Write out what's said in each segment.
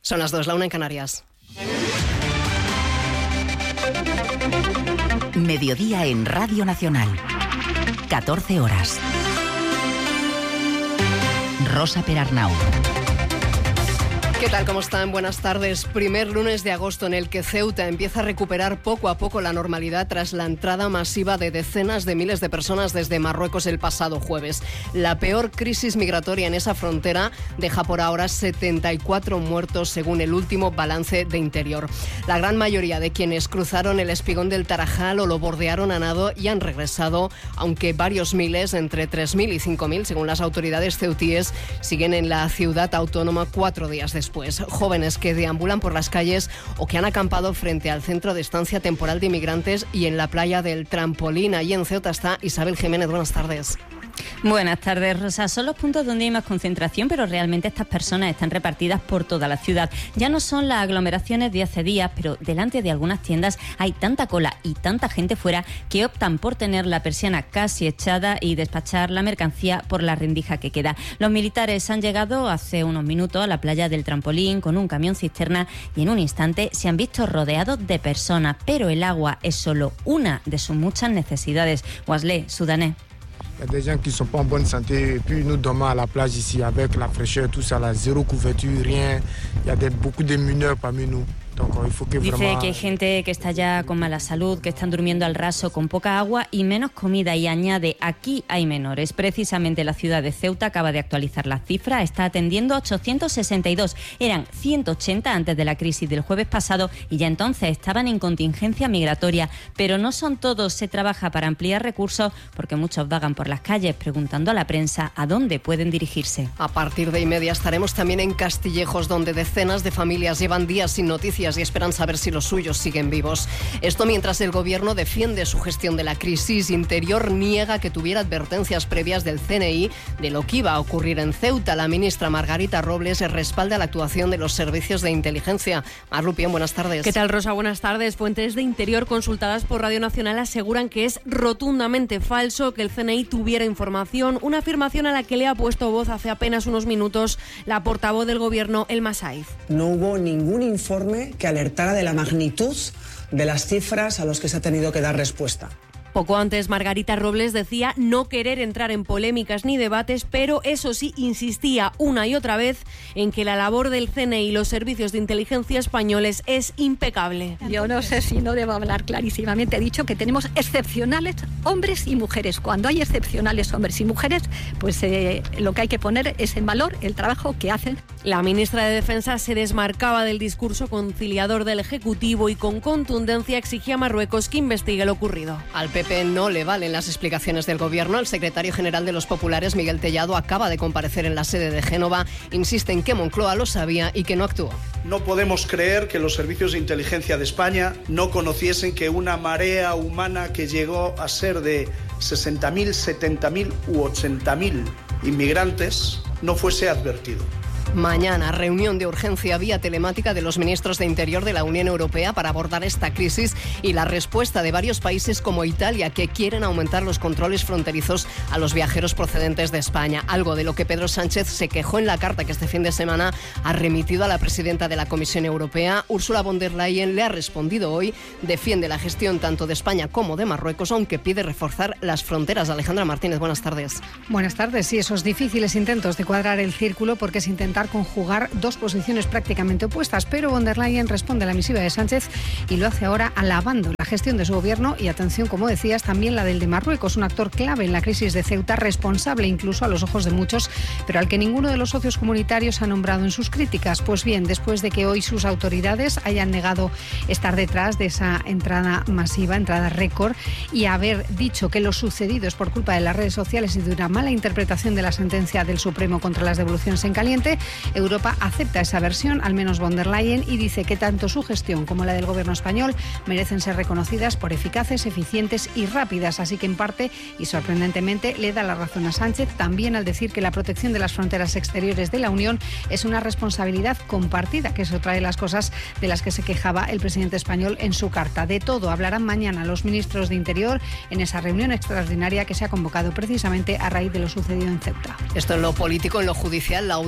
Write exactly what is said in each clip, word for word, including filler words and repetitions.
Son las dos, la una en Canarias. Mediodía en Radio Nacional. catorce horas. Rosa Perarnau. ¿Qué tal? ¿Cómo están? Buenas tardes. Primer lunes de agosto en el que Ceuta empieza a recuperar poco a poco la normalidad tras la entrada masiva de decenas de miles de personas desde Marruecos el pasado jueves. La peor crisis migratoria en esa frontera deja por ahora setenta y cuatro muertos según el último balance de Interior. La gran mayoría de quienes cruzaron el espigón del Tarajal o lo bordearon a nado y han regresado, aunque varios miles, entre tres mil y cinco mil, según las autoridades ceutíes, siguen en la ciudad autónoma cuatro días después. Pues jóvenes que deambulan por las calles o que han acampado frente al centro de estancia temporal de inmigrantes y en la playa del Trampolín. Allí en Ceuta está Isabel Jiménez. Buenas tardes. Buenas tardes, Rosa. Son los puntos donde hay más concentración, pero realmente estas personas están repartidas por toda la ciudad. Ya no son las aglomeraciones de hace días, pero delante de algunas tiendas hay tanta cola y tanta gente fuera que optan por tener la persiana casi echada y despachar la mercancía por la rendija que queda. Los militares han llegado hace unos minutos a la playa del Trampolín con un camión cisterna y en un instante se han visto rodeados de personas, pero el agua es solo una de sus muchas necesidades. Wesley, sudanés. Il y a des gens qui ne sont pas en bonne santé. Et puis nous dormons à la plage ici avec la fraîcheur, tout ça, là, zéro couverture, rien. Il y a des, beaucoup de mineurs parmi nous. Dice que hay gente que está ya con mala salud, que están durmiendo al raso con poca agua y menos comida, y añade, aquí hay menores. Precisamente la ciudad de Ceuta acaba de actualizar la cifra, está atendiendo ochocientos sesenta y dos, eran ciento ochenta antes de la crisis del jueves pasado y ya entonces estaban en contingencia migratoria. Pero no son todos, se trabaja para ampliar recursos porque muchos vagan por las calles preguntando a la prensa a dónde pueden dirigirse. A partir de y media estaremos también en Castillejos, donde decenas de familias llevan días sin noticias y esperan saber si los suyos siguen vivos. Esto mientras el gobierno defiende su gestión de la crisis. Interior niega que tuviera advertencias previas del C N I de lo que iba a ocurrir en Ceuta. La ministra Margarita Robles respalda la actuación de los servicios de inteligencia. Mar Rupián, buenas tardes. ¿Qué tal, Rosa? Buenas tardes. Fuentes de Interior consultadas por Radio Nacional aseguran que es rotundamente falso que el C N I tuviera información, una afirmación a la que le ha puesto voz hace apenas unos minutos la portavoz del gobierno, Elma Saiz. No hubo ningún informe que alertara de la magnitud de las cifras a los que se ha tenido que dar respuesta. Poco antes, Margarita Robles decía no querer entrar en polémicas ni debates, pero eso sí, insistía una y otra vez en que la labor del C N I y los servicios de inteligencia españoles es impecable. Yo no sé si no debo hablar clarísimamente. He dicho que tenemos excepcionales hombres y mujeres. Cuando hay excepcionales hombres y mujeres, pues eh, lo que hay que poner es en valor el trabajo que hacen. La ministra de Defensa se desmarcaba del discurso conciliador del Ejecutivo y con contundencia exigía a Marruecos que investigue lo ocurrido. Al P P no le valen las explicaciones del gobierno. El secretario general de los populares, Miguel Tellado, acaba de comparecer en la sede de Génova. Insiste en que Moncloa lo sabía y que no actuó. No podemos creer que los servicios de inteligencia de España no conociesen que una marea humana que llegó a ser de sesenta mil, setenta mil u ochenta mil inmigrantes no fuese advertido. Mañana, reunión de urgencia vía telemática de los ministros de Interior de la Unión Europea para abordar esta crisis y la respuesta de varios países como Italia, que quieren aumentar los controles fronterizos a los viajeros procedentes de España. Algo de lo que Pedro Sánchez se quejó en la carta que este fin de semana ha remitido a la presidenta de la Comisión Europea. Ursula von der Leyen le ha respondido hoy, defiende la gestión tanto de España como de Marruecos, aunque pide reforzar las fronteras. Alejandra Martínez, buenas tardes. Buenas tardes. Sí, esos difíciles intentos de cuadrar el círculo porque se intentar conjugar dos posiciones prácticamente opuestas, pero von der Leyen responde a la misiva de Sánchez y lo hace ahora alabando la gestión de su gobierno y, atención, como decías, también la del de Marruecos, un actor clave en la crisis de Ceuta, responsable incluso a los ojos de muchos, pero al que ninguno de los socios comunitarios ha nombrado en sus críticas. Pues bien, después de que hoy sus autoridades hayan negado estar detrás de esa entrada masiva, entrada récord, y haber dicho que lo sucedido es por culpa de las redes sociales y de una mala interpretación de la sentencia del Supremo contra las devoluciones en caliente, Europa acepta esa versión, al menos von der Leyen, y dice que tanto su gestión como la del gobierno español merecen ser reconocidas por eficaces, eficientes y rápidas. Así que, en parte y sorprendentemente, le da la razón a Sánchez también al decir que la protección de las fronteras exteriores de la Unión es una responsabilidad compartida, que es otra de las cosas de las que se quejaba el presidente español en su carta. De todo hablarán mañana los ministros de Interior en esa reunión extraordinaria que se ha convocado precisamente a raíz de lo sucedido en Ceuta. Esto en lo político. En lo judicial, la Audiencia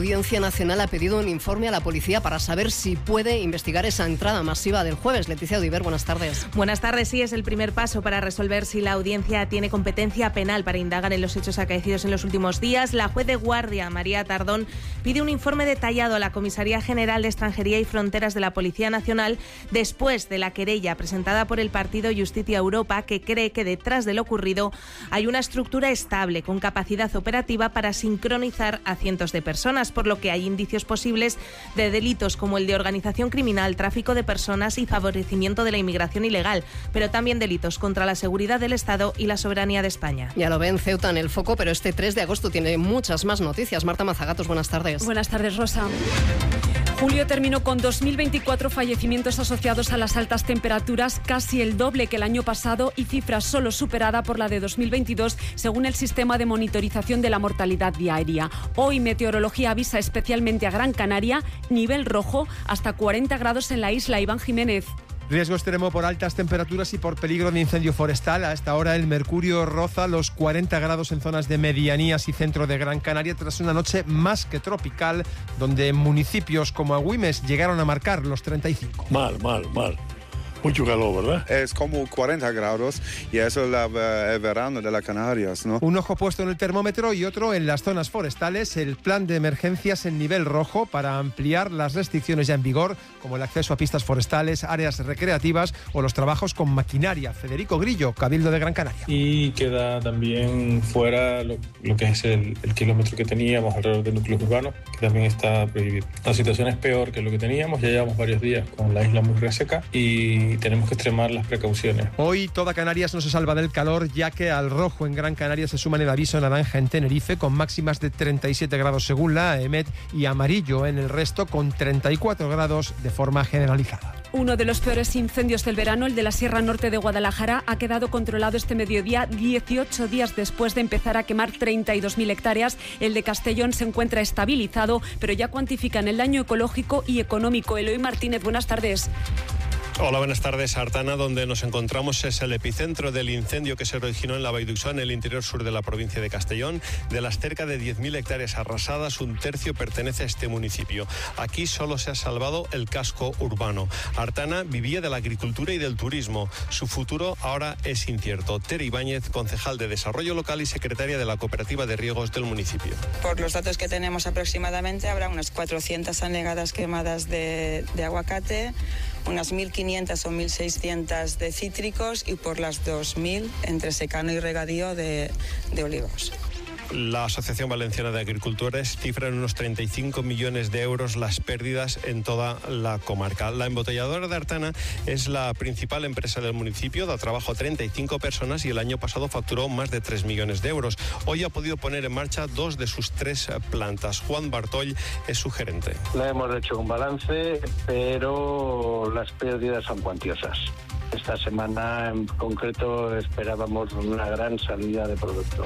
Nacional ha pedido un informe a la policía para saber si puede investigar esa entrada masiva del jueves. Leticia Odiver, buenas tardes. Buenas tardes. Sí, es el primer paso para resolver si la audiencia tiene competencia penal para indagar en los hechos acaecidos en los últimos días. La juez de guardia, María Tardón, pide un informe detallado a la Comisaría General de Extranjería y Fronteras de la Policía Nacional después de la querella presentada por el partido Justicia Europa, que cree que detrás de lo ocurrido hay una estructura estable con capacidad operativa para sincronizar a cientos de personas, por lo que hay indicios posibles de delitos como el de organización criminal, tráfico de personas y favorecimiento de la inmigración ilegal, pero también delitos contra la seguridad del Estado y la soberanía de España. Ya lo ven, Ceuta en el foco, pero este tres de agosto tiene muchas más noticias. Marta Mazagatos, buenas tardes. Buenas tardes, Rosa. Julio terminó con dos mil veinticuatro fallecimientos asociados a las altas temperaturas, casi el doble que el año pasado y cifra solo superada por la de dos mil veintidós, según el sistema de monitorización de la mortalidad diaria. Hoy Meteorología avisa especialmente a Gran Canaria, nivel rojo, hasta cuarenta grados en la isla. Iván Jiménez. Riesgo extremo por altas temperaturas y por peligro de incendio forestal. A esta hora el mercurio roza los cuarenta grados en zonas de medianías y centro de Gran Canaria tras una noche más que tropical, donde municipios como Agüimes llegaron a marcar los treinta y cinco. Mal, mal, mal. Mucho calor, ¿verdad? Es como cuarenta grados y eso es la, el verano de las Canarias, ¿no? Un ojo puesto en el termómetro y otro en las zonas forestales. El plan de emergencias en nivel rojo para ampliar las restricciones ya en vigor, como el acceso a pistas forestales, áreas recreativas o los trabajos con maquinaria. Federico Grillo, Cabildo de Gran Canaria. Y queda también fuera lo, lo que es el, el kilómetro que teníamos alrededor de núcleos urbanos, que también está prohibido. La situación es peor que lo que teníamos. Ya llevamos varios días con la isla muy reseca y tenemos que extremar las precauciones. Hoy toda Canarias no se salva del calor, ya que al rojo en Gran Canaria se suman el aviso naranja en Tenerife, con máximas de treinta y siete grados según la AEMET, y amarillo en el resto, con treinta y cuatro grados de forma generalizada. Uno de los peores incendios del verano, el de la Sierra Norte de Guadalajara, ha quedado controlado este mediodía, dieciocho días después de empezar a quemar treinta y dos mil hectáreas. El de Castellón se encuentra estabilizado, pero ya cuantifican el daño ecológico y económico. Eloy Martínez, buenas tardes. Hola, buenas tardes. Artana, donde nos encontramos, es el epicentro del incendio que se originó en la Vall d'Uixó, en el interior sur de la provincia de Castellón. De las cerca de diez mil hectáreas arrasadas, un tercio pertenece a este municipio. Aquí solo se ha salvado el casco urbano. Artana vivía de la agricultura y del turismo. Su futuro ahora es incierto. Tere Ibáñez, concejal de Desarrollo Local y secretaria de la Cooperativa de Riegos del municipio. Por los datos que tenemos aproximadamente, habrá unas cuatrocientas anegadas quemadas de, de aguacate, unas mil quinientas o mil seiscientas de cítricos y por las dos mil entre secano y regadío de, de olivos. La Asociación Valenciana de Agricultores cifra en unos treinta y cinco millones de euros las pérdidas en toda la comarca. La embotelladora de Artana es la principal empresa del municipio, da trabajo a treinta y cinco personas y el año pasado facturó más de tres millones de euros. Hoy ha podido poner en marcha dos de sus tres plantas. Juan Bartoll es su gerente. Le hemos hecho un balance, pero las pérdidas son cuantiosas. Esta semana en concreto esperábamos una gran salida de producto.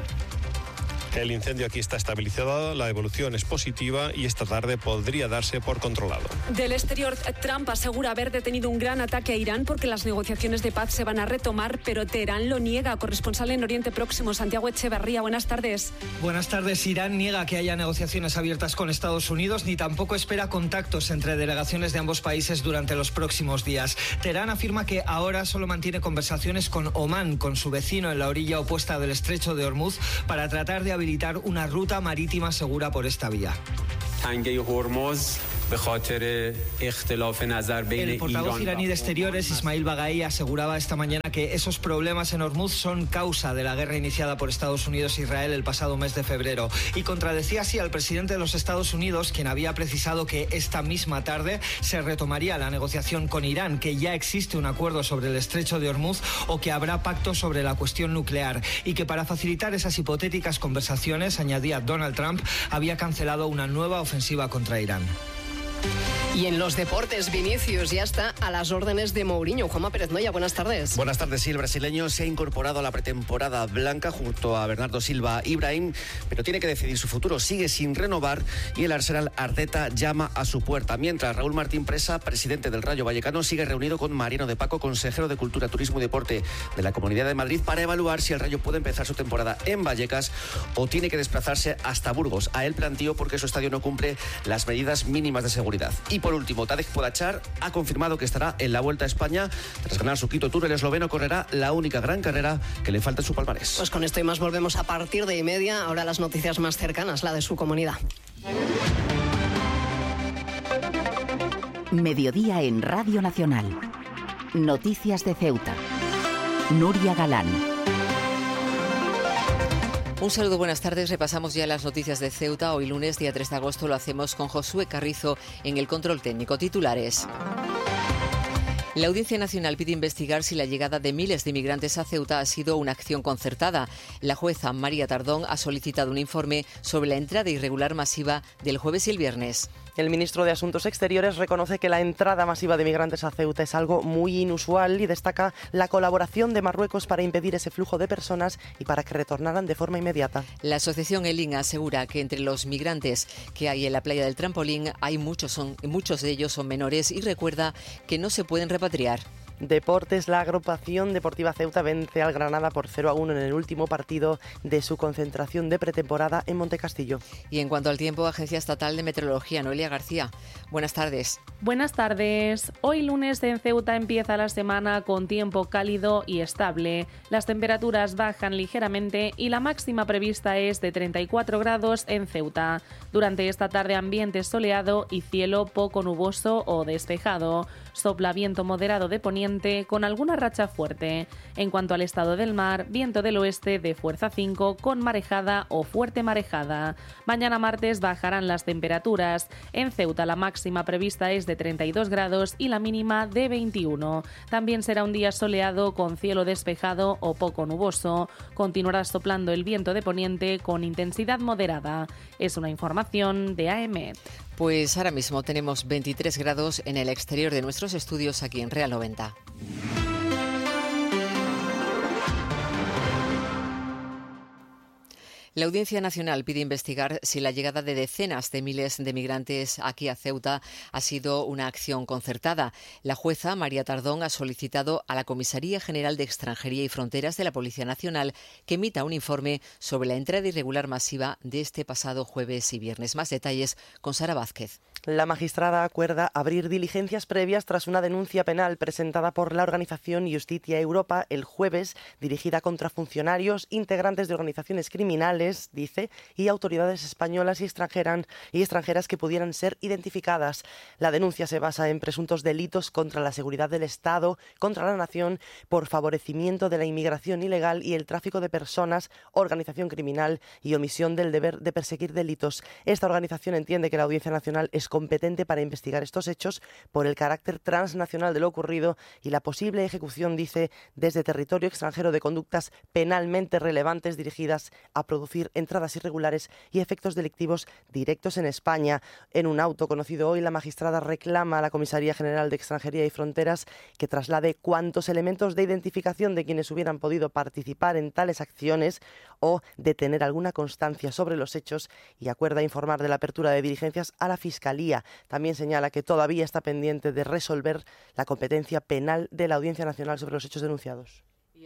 El incendio aquí está estabilizado, la evolución es positiva y esta tarde podría darse por controlado. Del exterior, Trump asegura haber detenido un gran ataque a Irán porque las negociaciones de paz se van a retomar, pero Teherán lo niega. Corresponsal en Oriente Próximo, Santiago Echeverría, buenas tardes. Buenas tardes. Irán niega que haya negociaciones abiertas con Estados Unidos ni tampoco espera contactos entre delegaciones de ambos países durante los próximos días. Teherán afirma que ahora solo mantiene conversaciones con Omán, con su vecino en la orilla opuesta del estrecho de Hormuz, para tratar de habilitar una ruta marítima segura por esta vía. El portavoz iraní de Exteriores, Ismail Baghai, aseguraba esta mañana que esos problemas en Hormuz son causa de la guerra iniciada por Estados Unidos e Israel el pasado mes de febrero, y contradecía así al presidente de los Estados Unidos, quien había precisado que esta misma tarde se retomaría la negociación con Irán, que ya existe un acuerdo sobre el estrecho de Hormuz o que habrá pacto sobre la cuestión nuclear, y que para facilitar esas hipotéticas conversaciones, añadía Donald Trump, había cancelado una nueva ofensiva contra Irán. Y en los deportes, Vinicius ya está a las órdenes de Mourinho. Juanma Pérez Noya, buenas tardes. Buenas tardes, sí, el brasileño se ha incorporado a la pretemporada blanca junto a Bernardo Silva y Ibrahim, pero tiene que decidir su futuro. Sigue sin renovar y el Arsenal Arteta llama a su puerta. Mientras, Raúl Martín Presa, presidente del Rayo Vallecano, sigue reunido con Mariano de Paco, consejero de Cultura, Turismo y Deporte de la Comunidad de Madrid, para evaluar si el Rayo puede empezar su temporada en Vallecas o tiene que desplazarse hasta Burgos. A él planteó porque su estadio no cumple las medidas mínimas de seguridad. Y por último, Tadej Pogačar ha confirmado que estará en la Vuelta a España. Tras ganar su Quito Tour, el esloveno correrá la única gran carrera que le falta en su palmarés. Pues con esto y más volvemos a partir de y media. Ahora las noticias más cercanas, la de su comunidad. Mediodía en Radio Nacional. Noticias de Ceuta. Nuria Galán. Un saludo, buenas tardes. Repasamos ya las noticias de Ceuta. Hoy lunes, día tres de agosto, lo hacemos con Josué Carrizo en el control técnico. Titulares. La Audiencia Nacional pide investigar si la llegada de miles de inmigrantes a Ceuta ha sido una acción concertada. La jueza María Tardón ha solicitado un informe sobre la entrada irregular masiva del jueves y el viernes. El ministro de Asuntos Exteriores reconoce que la entrada masiva de migrantes a Ceuta es algo muy inusual y destaca la colaboración de Marruecos para impedir ese flujo de personas y para que retornaran de forma inmediata. La asociación Elin asegura que entre los migrantes que hay en la playa del Trampolín hay muchos, son, muchos de ellos son menores y recuerda que no se pueden repatriar. Deportes, la agrupación deportiva Ceuta vence al Granada por cero a uno en el último partido de su concentración de pretemporada en Montecastillo. Y en cuanto al tiempo, Agencia Estatal de Meteorología, Noelia García. Buenas tardes. Buenas tardes. Hoy lunes en Ceuta empieza la semana con tiempo cálido y estable. Las temperaturas bajan ligeramente y la máxima prevista es de treinta y cuatro grados en Ceuta. Durante esta tarde ambiente soleado y cielo poco nuboso o despejado. Sopla viento moderado de poniente con alguna racha fuerte. En cuanto al estado del mar, viento del oeste de fuerza cinco con marejada o fuerte marejada. Mañana martes bajarán las temperaturas. En Ceuta la máxima prevista es de treinta y dos grados y la mínima de veintiuno. También será un día soleado con cielo despejado o poco nuboso. Continuará soplando el viento de poniente con intensidad moderada. Es una información de A E M E T. Pues ahora mismo tenemos veintitrés grados en el exterior de nuestros estudios aquí en Real noventa. La Audiencia Nacional pide investigar si la llegada de decenas de miles de migrantes aquí a Ceuta ha sido una acción concertada. La jueza María Tardón ha solicitado a la Comisaría General de Extranjería y Fronteras de la Policía Nacional que emita un informe sobre la entrada irregular masiva de este pasado jueves y viernes. Más detalles con Sara Vázquez. La magistrada acuerda abrir diligencias previas tras una denuncia penal presentada por la organización Justitia Europa el jueves, dirigida contra funcionarios, integrantes de organizaciones criminales, dice, y autoridades españolas y extranjeras, y extranjeras que pudieran ser identificadas. La denuncia se basa en presuntos delitos contra la seguridad del Estado, contra la nación, por favorecimiento de la inmigración ilegal y el tráfico de personas, organización criminal y omisión del deber de perseguir delitos. Esta organización entiende que la Audiencia Nacional es competente para investigar estos hechos por el carácter transnacional de lo ocurrido y la posible ejecución, dice, desde territorio extranjero de conductas penalmente relevantes dirigidas a producir entradas irregulares y efectos delictivos directos en España. En un auto conocido hoy, la magistrada reclama a la Comisaría General de Extranjería y Fronteras que traslade cuantos elementos de identificación de quienes hubieran podido participar en tales acciones o de tener alguna constancia sobre los hechos y acuerda informar de la apertura de diligencias a la Fiscalía. También señala que todavía está pendiente de resolver la competencia penal de la Audiencia Nacional sobre los hechos denunciados.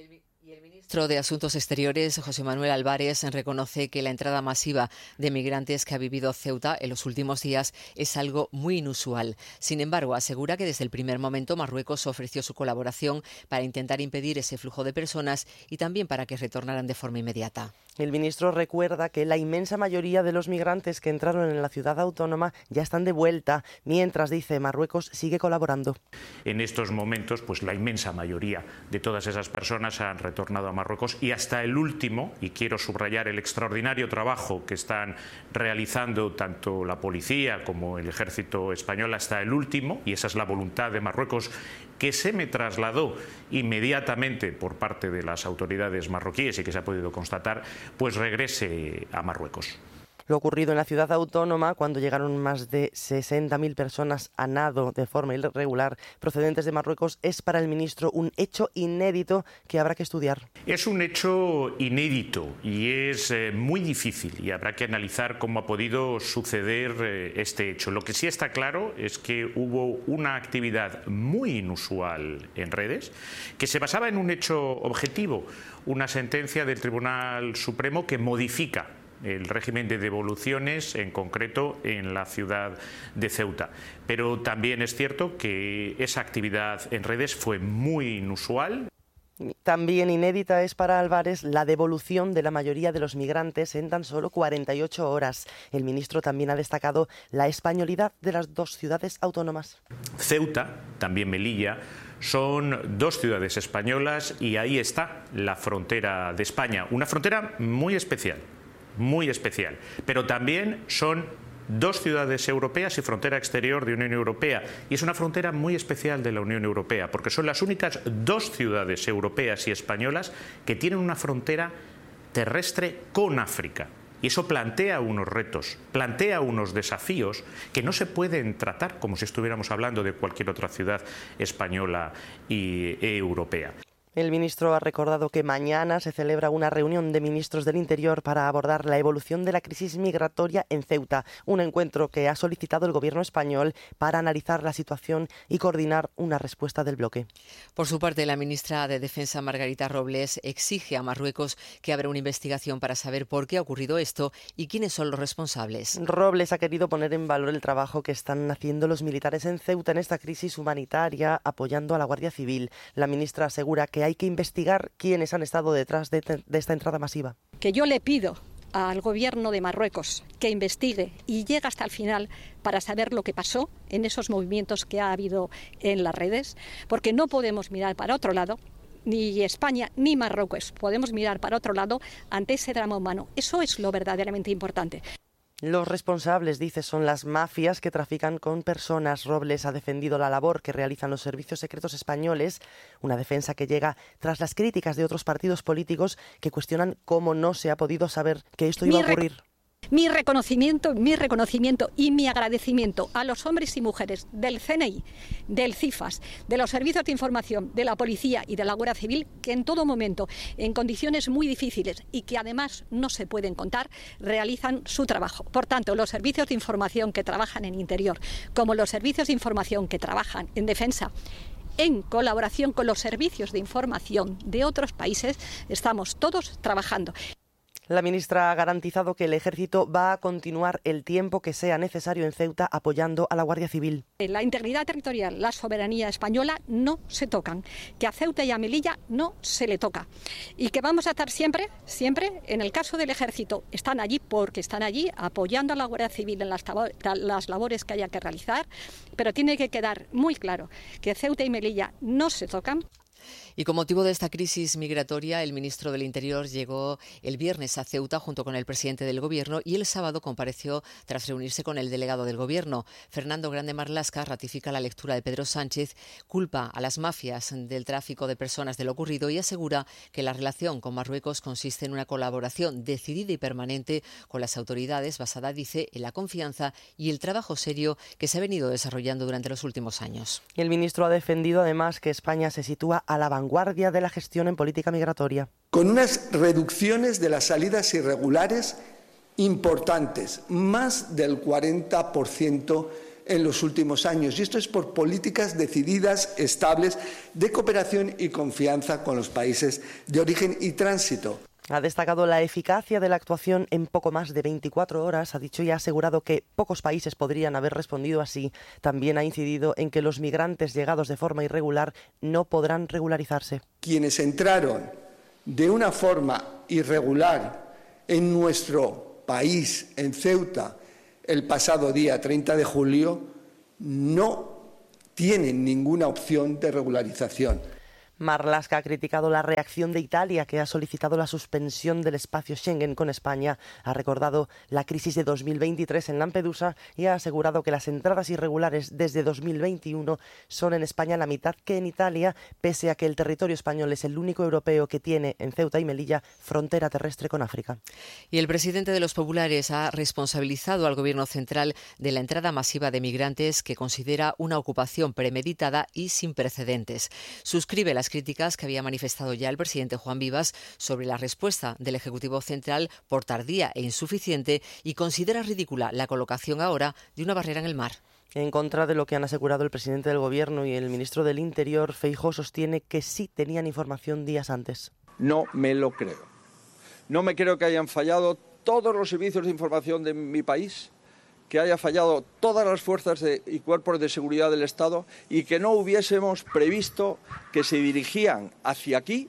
El ministro de Asuntos Exteriores, José Manuel Álvarez, reconoce que la entrada masiva de migrantes que ha vivido Ceuta en los últimos días es algo muy inusual. Sin embargo, asegura que desde el primer momento Marruecos ofreció su colaboración para intentar impedir ese flujo de personas y también para que retornaran de forma inmediata. El ministro recuerda que la inmensa mayoría de los migrantes que entraron en la ciudad autónoma ya están de vuelta, mientras, dice, Marruecos sigue colaborando. En estos momentos, pues la inmensa mayoría de todas esas personas han retornado a Marruecos y hasta el último, y quiero subrayar el extraordinario trabajo que están realizando tanto la policía como el ejército español, hasta el último, y esa es la voluntad de Marruecos, que se me trasladó inmediatamente por parte de las autoridades marroquíes y que se ha podido constatar, pues regrese a Marruecos. Lo ocurrido en la ciudad autónoma cuando llegaron más de sesenta mil personas a nado de forma irregular procedentes de Marruecos es para el ministro un hecho inédito que habrá que estudiar. Es un hecho inédito y es eh, muy difícil y habrá que analizar cómo ha podido suceder eh, este hecho. Lo que sí está claro es que hubo una actividad muy inusual en redes que se basaba en un hecho objetivo, una sentencia del Tribunal Supremo que modifica el régimen de devoluciones, en concreto en la ciudad de Ceuta. Pero también es cierto que esa actividad en redes fue muy inusual. También inédita es para Álvarez la devolución de la mayoría de los migrantes en tan solo cuarenta y ocho horas. El ministro también ha destacado la españolidad de las dos ciudades autónomas. Ceuta, también Melilla, son dos ciudades españolas y ahí está la frontera de España. Una frontera muy especial. muy especial, pero también son dos ciudades europeas y frontera exterior de Unión Europea, y es una frontera muy especial de la Unión Europea, porque son las únicas dos ciudades europeas y españolas que tienen una frontera terrestre con África. Y eso plantea unos retos, plantea unos desafíos que no se pueden tratar como si estuviéramos hablando de cualquier otra ciudad española y europea. El ministro ha recordado que mañana se celebra una reunión de ministros del Interior para abordar la evolución de la crisis migratoria en Ceuta, un encuentro que ha solicitado el Gobierno español para analizar la situación y coordinar una respuesta del bloque. Por su parte, la ministra de Defensa, Margarita Robles, exige a Marruecos que abra una investigación para saber por qué ha ocurrido esto y quiénes son los responsables. Robles ha querido poner en valor el trabajo que están haciendo los militares en Ceuta en esta crisis humanitaria, apoyando a la Guardia Civil. La ministra asegura que hay que investigar quiénes han estado detrás de, de esta entrada masiva. Que yo le pido al gobierno de Marruecos que investigue y llegue hasta el final para saber lo que pasó en esos movimientos que ha habido en las redes, porque no podemos mirar para otro lado, ni España ni Marruecos podemos mirar para otro lado ante ese drama humano. Eso es lo verdaderamente importante. Los responsables, dice, son las mafias que trafican con personas. Robles ha defendido la labor que realizan los servicios secretos españoles, una defensa que llega tras las críticas de otros partidos políticos que cuestionan cómo no se ha podido saber que esto iba a ocurrir. Mi reconocimiento, mi reconocimiento y mi agradecimiento a los hombres y mujeres del C N I, del CIFAS, de los servicios de información, de la policía y de la Guardia Civil, que en todo momento, en condiciones muy difíciles y que además no se pueden contar, realizan su trabajo. Por tanto, los servicios de información que trabajan en Interior, como los servicios de información que trabajan en Defensa, en colaboración con los servicios de información de otros países, estamos todos trabajando. La ministra ha garantizado que el Ejército va a continuar el tiempo que sea necesario en Ceuta apoyando a la Guardia Civil. La integridad territorial, la soberanía española no se tocan, que a Ceuta y a Melilla no se le toca y que vamos a estar siempre, siempre, en el caso del Ejército, están allí porque están allí apoyando a la Guardia Civil en las, las labores que haya que realizar, pero tiene que quedar muy claro que Ceuta y Melilla no se tocan. Y con motivo de esta crisis migratoria, el ministro del Interior llegó el viernes a Ceuta junto con el presidente del Gobierno y el sábado compareció tras reunirse con el delegado del Gobierno. Fernando Grande Marlaska ratifica la lectura de Pedro Sánchez, culpa a las mafias del tráfico de personas de lo ocurrido y asegura que la relación con Marruecos consiste en una colaboración decidida y permanente con las autoridades basada, dice, en la confianza y el trabajo serio que se ha venido desarrollando durante los últimos años. El ministro ha defendido además que España se sitúa a la vanguardia de la gestión en política migratoria. Con unas reducciones de las salidas irregulares importantes, más del cuarenta por ciento en los últimos años. Y esto es por políticas decididas, estables, de cooperación y confianza con los países de origen y tránsito. Ha destacado la eficacia de la actuación en poco más de veinticuatro horas. Ha dicho y ha asegurado que pocos países podrían haber respondido así. También ha incidido en que los migrantes llegados de forma irregular no podrán regularizarse. Quienes entraron de una forma irregular en nuestro país, en Ceuta, el pasado día treinta de julio, no tienen ninguna opción de regularización. Marlaska ha criticado la reacción de Italia, que ha solicitado la suspensión del espacio Schengen con España. Ha recordado la crisis de dos mil veintitrés en Lampedusa y ha asegurado que las entradas irregulares desde dos mil veintiuno son en España la mitad que en Italia, pese a que el territorio español es el único europeo que tiene en Ceuta y Melilla frontera terrestre con África. Y el presidente de los populares ha responsabilizado al Gobierno central de la entrada masiva de migrantes que considera una ocupación premeditada y sin precedentes. Suscribe las críticas que había manifestado ya el presidente Juan Vivas sobre la respuesta del Ejecutivo Central por tardía e insuficiente y considera ridícula la colocación ahora de una barrera en el mar. En contra de lo que han asegurado el presidente del Gobierno y el ministro del Interior, Feijóo sostiene que sí tenían información días antes. No me lo creo. No me creo que hayan fallado todos los servicios de información de mi país, que haya fallado todas las fuerzas de, y cuerpos de seguridad del Estado y que no hubiésemos previsto que se dirigían hacia aquí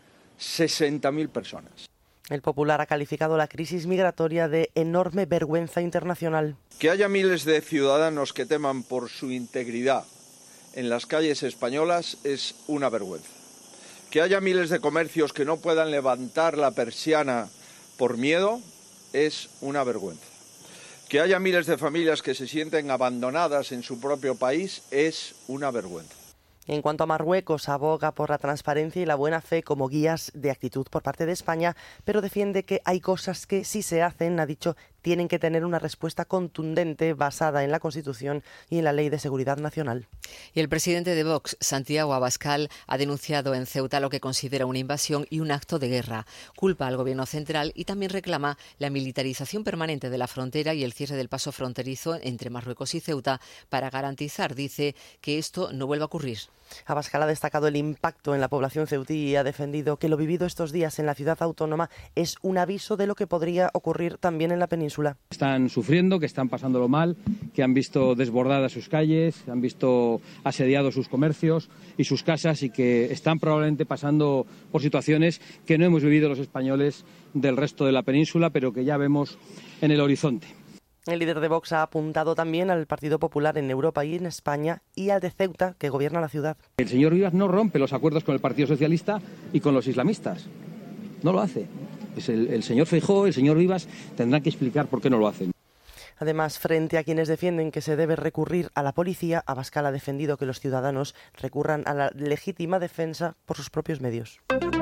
sesenta mil personas. El Popular ha calificado la crisis migratoria de enorme vergüenza internacional. Que haya miles de ciudadanos que teman por su integridad en las calles españolas es una vergüenza. Que haya miles de comercios que no puedan levantar la persiana por miedo es una vergüenza. Que haya miles de familias que se sienten abandonadas en su propio país es una vergüenza. En cuanto a Marruecos, aboga por la transparencia y la buena fe como guías de actitud por parte de España, pero defiende que hay cosas que si se hacen, ha dicho, tienen que tener una respuesta contundente basada en la Constitución y en la Ley de Seguridad Nacional. Y el presidente de Vox, Santiago Abascal, ha denunciado en Ceuta lo que considera una invasión y un acto de guerra. Culpa al Gobierno central y también reclama la militarización permanente de la frontera y el cierre del paso fronterizo entre Marruecos y Ceuta para garantizar, dice, que esto no vuelva a ocurrir. Abascal ha destacado el impacto en la población ceutí y ha defendido que lo vivido estos días en la ciudad autónoma es un aviso de lo que podría ocurrir también en la península. Están sufriendo, que están pasándolo mal, que han visto desbordadas sus calles, han visto asediados sus comercios y sus casas y que están probablemente pasando por situaciones que no hemos vivido los españoles del resto de la península, pero que ya vemos en el horizonte. El líder de Vox ha apuntado también al Partido Popular en Europa y en España y al de Ceuta, que gobierna la ciudad. El señor Vivas no rompe los acuerdos con el Partido Socialista y con los islamistas. No lo hace. Es el, el señor Feijóo, el señor Vivas tendrán que explicar por qué no lo hacen. Además, frente a quienes defienden que se debe recurrir a la policía, Abascal ha defendido que los ciudadanos recurran a la legítima defensa por sus propios medios.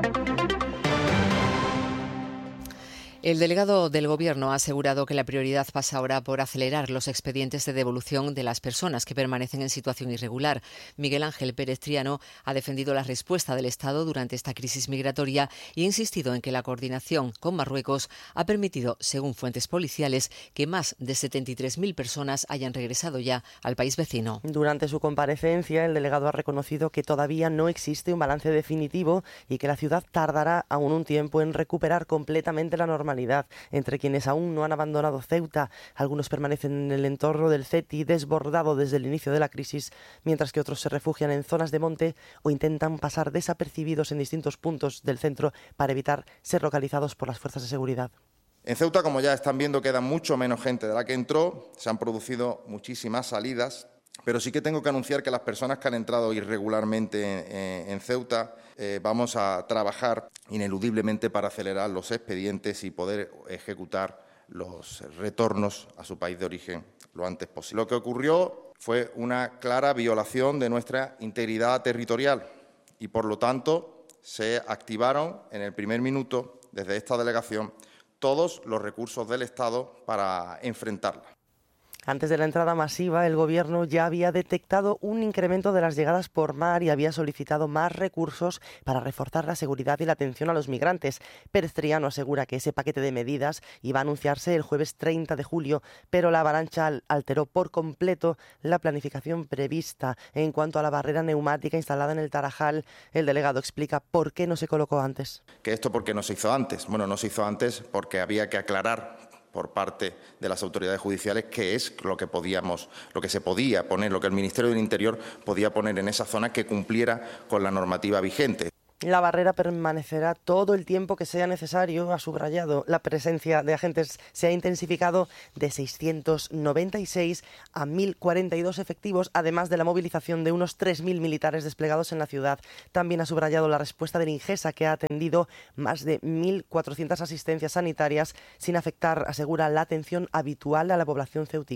El delegado del Gobierno ha asegurado que la prioridad pasa ahora por acelerar los expedientes de devolución de las personas que permanecen en situación irregular. Miguel Ángel Pérez Triano ha defendido la respuesta del Estado durante esta crisis migratoria y ha insistido en que la coordinación con Marruecos ha permitido, según fuentes policiales, que más de setenta y tres mil personas hayan regresado ya al país vecino. Durante su comparecencia, el delegado ha reconocido que todavía no existe un balance definitivo y que la ciudad tardará aún un tiempo en recuperar completamente la normalidad. Entre quienes aún no han abandonado Ceuta, algunos permanecen en el entorno del Ceti desbordado desde el inicio de la crisis, mientras que otros se refugian en zonas de monte o intentan pasar desapercibidos en distintos puntos del centro para evitar ser localizados por las fuerzas de seguridad. En Ceuta, como ya están viendo, queda mucho menos gente de la que entró, se han producido muchísimas salidas, pero sí que tengo que anunciar que las personas que han entrado irregularmente en, en Ceuta eh, vamos a trabajar ineludiblemente para acelerar los expedientes y poder ejecutar los retornos a su país de origen lo antes posible. Lo que ocurrió fue una clara violación de nuestra integridad territorial y, por lo tanto, se activaron en el primer minuto, desde esta delegación, todos los recursos del Estado para enfrentarla. Antes de la entrada masiva, el Gobierno ya había detectado un incremento de las llegadas por mar y había solicitado más recursos para reforzar la seguridad y la atención a los migrantes. Pérez Triano asegura que ese paquete de medidas iba a anunciarse el jueves treinta de julio, pero la avalancha alteró por completo la planificación prevista. En cuanto a la barrera neumática instalada en el Tarajal, el delegado explica por qué no se colocó antes. ¿Que esto por qué no se hizo antes? Bueno, no se hizo antes porque había que aclarar por parte de las autoridades judiciales qué es lo que podíamos, lo que se podía poner, lo que el Ministerio del Interior podía poner en esa zona que cumpliera con la normativa vigente. La barrera permanecerá todo el tiempo que sea necesario, ha subrayado. La presencia de agentes se ha intensificado de seiscientos noventa y seis a mil cuarenta y dos efectivos, además de la movilización de unos tres mil militares desplegados en la ciudad. También ha subrayado la respuesta del Ingesa, que ha atendido más de mil cuatrocientas asistencias sanitarias sin afectar, asegura, la atención habitual a la población ceutí.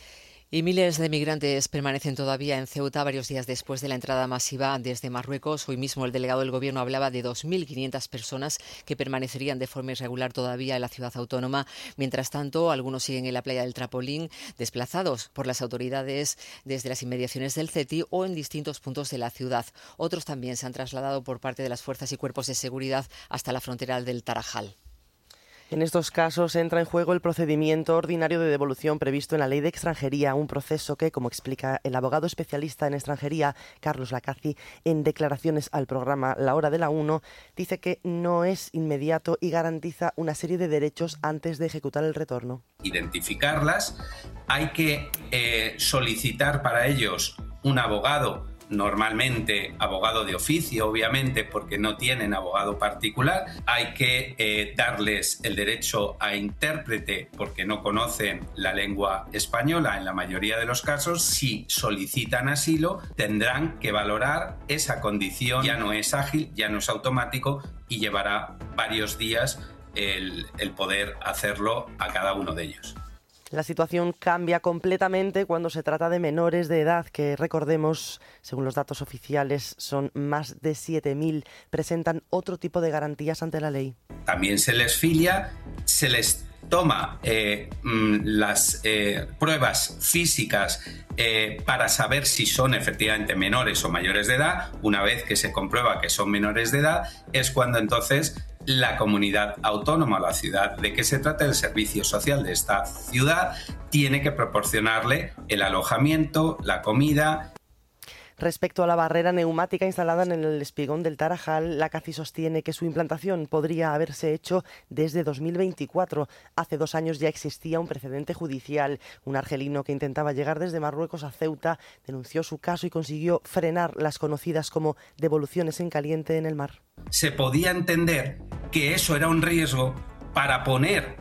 Y miles de migrantes permanecen todavía en Ceuta varios días después de la entrada masiva desde Marruecos. Hoy mismo el delegado del Gobierno hablaba de dos mil quinientas personas que permanecerían de forma irregular todavía en la ciudad autónoma. Mientras tanto, algunos siguen en la playa del Trapolín, desplazados por las autoridades desde las inmediaciones del CETI o en distintos puntos de la ciudad. Otros también se han trasladado por parte de las fuerzas y cuerpos de seguridad hasta la frontera del Tarajal. En estos casos entra en juego el procedimiento ordinario de devolución previsto en la Ley de Extranjería, un proceso que, como explica el abogado especialista en extranjería, Carlos Lacazi, en declaraciones al programa La Hora de la Uno, dice que no es inmediato y garantiza una serie de derechos antes de ejecutar el retorno. Identificarlas, hay que eh, solicitar para ellos un abogado, normalmente abogado de oficio, obviamente, porque no tienen abogado particular. Hay que eh, darles el derecho a intérprete porque no conocen la lengua española en la mayoría de los casos. Si solicitan asilo, tendrán que valorar esa condición. Ya no es ágil, ya no es automático y llevará varios días el, el poder hacerlo a cada uno de ellos. La situación cambia completamente cuando se trata de menores de edad que, recordemos, según los datos oficiales, son más de siete mil. Presentan otro tipo de garantías ante la ley. También se les filia, se les toma eh, las eh, pruebas físicas eh, para saber si son efectivamente menores o mayores de edad. Una vez que se comprueba que son menores de edad, es cuando entonces la comunidad autónoma o la ciudad de que se trata, el servicio social de esta ciudad, tiene que proporcionarle el alojamiento, la comida. Respecto a la barrera neumática instalada en el espigón del Tarajal, Lacazi sostiene que su implantación podría haberse hecho desde dos mil veinticuatro. Hace dos años ya existía un precedente judicial. Un argelino que intentaba llegar desde Marruecos a Ceuta denunció su caso y consiguió frenar las conocidas como devoluciones en caliente en el mar. Se podía entender que eso era un riesgo para poner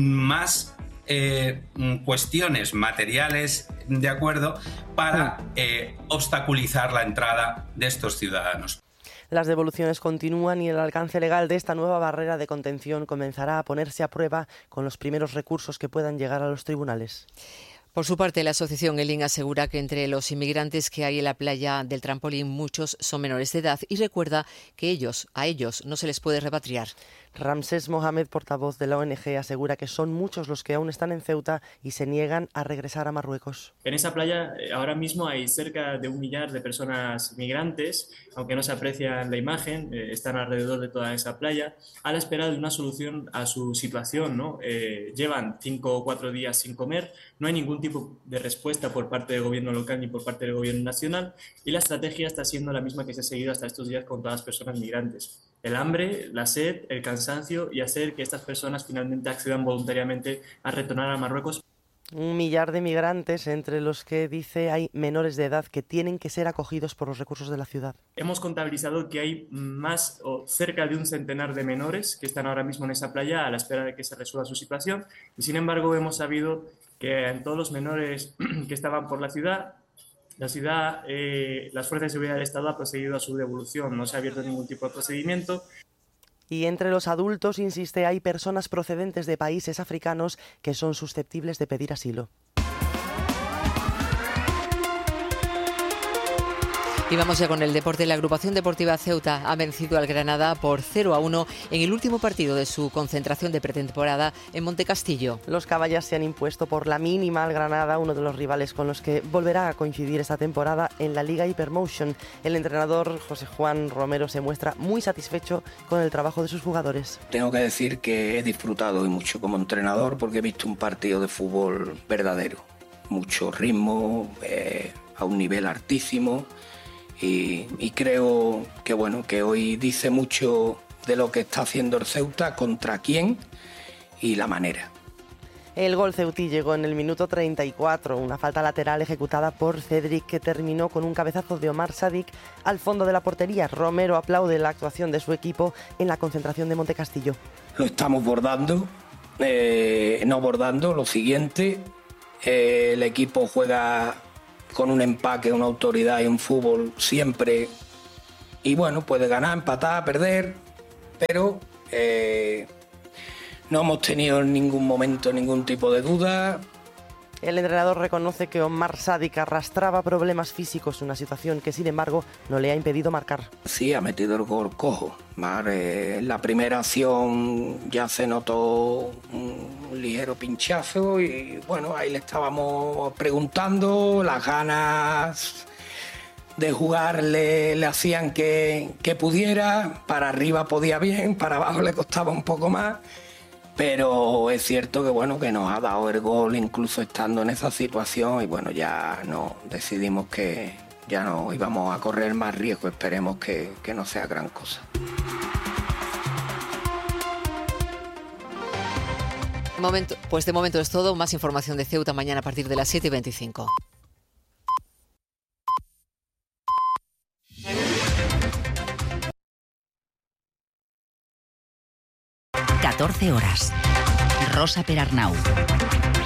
más Eh, cuestiones materiales de acuerdo para eh, obstaculizar la entrada de estos ciudadanos. Las devoluciones continúan y el alcance legal de esta nueva barrera de contención comenzará a ponerse a prueba con los primeros recursos que puedan llegar a los tribunales. Por su parte, la asociación Elin asegura que entre los inmigrantes que hay en la playa del Trampolín muchos son menores de edad y recuerda que ellos, a ellos no se les puede repatriar. Ramsés Mohamed, portavoz de la O N G, asegura que son muchos los que aún están en Ceuta y se niegan a regresar a Marruecos. En esa playa ahora mismo hay cerca de un millar de personas migrantes, aunque no se aprecia en la imagen, eh, están alrededor de toda esa playa, a la espera de una solución a su situación, ¿no? Eh, llevan cinco o cuatro días sin comer, no hay ningún tipo de respuesta por parte del gobierno local ni por parte del gobierno nacional y la estrategia está siendo la misma que se ha seguido hasta estos días con todas las personas migrantes. El hambre, la sed, el cansancio y hacer que estas personas finalmente accedan voluntariamente a retornar a Marruecos. Un millar de migrantes, entre los que dice hay menores de edad que tienen que ser acogidos por los recursos de la ciudad. Hemos contabilizado que hay más o cerca de un centenar de menores que están ahora mismo en esa playa a la espera de que se resuelva su situación y sin embargo hemos sabido que en todos los menores que estaban por la ciudad, la ciudad, eh, las fuerzas de seguridad del Estado han procedido a su devolución, no se ha abierto ningún tipo de procedimiento. Y entre los adultos, insiste, hay personas procedentes de países africanos que son susceptibles de pedir asilo. Y vamos ya con el deporte. La agrupación deportiva Ceuta ha vencido al Granada por cero a uno en el último partido de su concentración de pretemporada en Montecastillo. Los caballas se han impuesto por la mínima al Granada, uno de los rivales con los que volverá a coincidir esta temporada en la Liga Hypermotion. El entrenador José Juan Romero se muestra muy satisfecho con el trabajo de sus jugadores. Tengo que decir que he disfrutado y mucho como entrenador porque he visto un partido de fútbol verdadero. Mucho ritmo, eh, a un nivel altísimo. Y, y creo que bueno que hoy dice mucho de lo que está haciendo el Ceuta, contra quién y la manera. El gol ceutí llegó en el minuto treinta y cuatro, una falta lateral ejecutada por Cedric que terminó con un cabezazo de Omar Sadik al fondo de la portería. Romero aplaude la actuación de su equipo en la concentración de Montecastillo. Lo estamos bordando, eh, no bordando, lo siguiente, eh, el equipo juega con un empaque, una autoridad y un fútbol siempre, y bueno, puede ganar, empatar, perder, pero... Eh, No hemos tenido en ningún momento ningún tipo de duda. El entrenador reconoce que Omar Sadik arrastraba problemas físicos, una situación que sin embargo no le ha impedido marcar. Sí, ha metido el gol cojo. Vale, en la primera acción ya se notó un ligero pinchazo y bueno, ahí le estábamos preguntando, las ganas de jugar le, le hacían que, que pudiera, para arriba podía bien, para abajo le costaba un poco más. Pero es cierto que bueno que nos ha dado el gol incluso estando en esa situación y bueno, ya no decidimos que ya no íbamos a correr más riesgo, esperemos que, que no sea gran cosa. Momento, pues de momento es todo, más información de Ceuta mañana a partir de las siete y veinticinco. catorce horas. Rosa Perarnau.